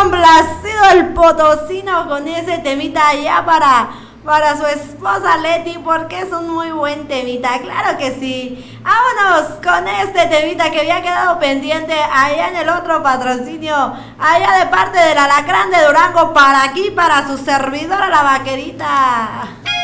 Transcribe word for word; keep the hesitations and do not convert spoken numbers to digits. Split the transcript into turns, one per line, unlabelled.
complacido el potosino con ese temita allá para, para su esposa Leti, porque es un muy buen temita, claro que sí. Vámonos con este temita que había quedado pendiente allá en el otro patrocinio, allá de parte del Alacrán de Durango, para aquí, para su servidora la vaquerita.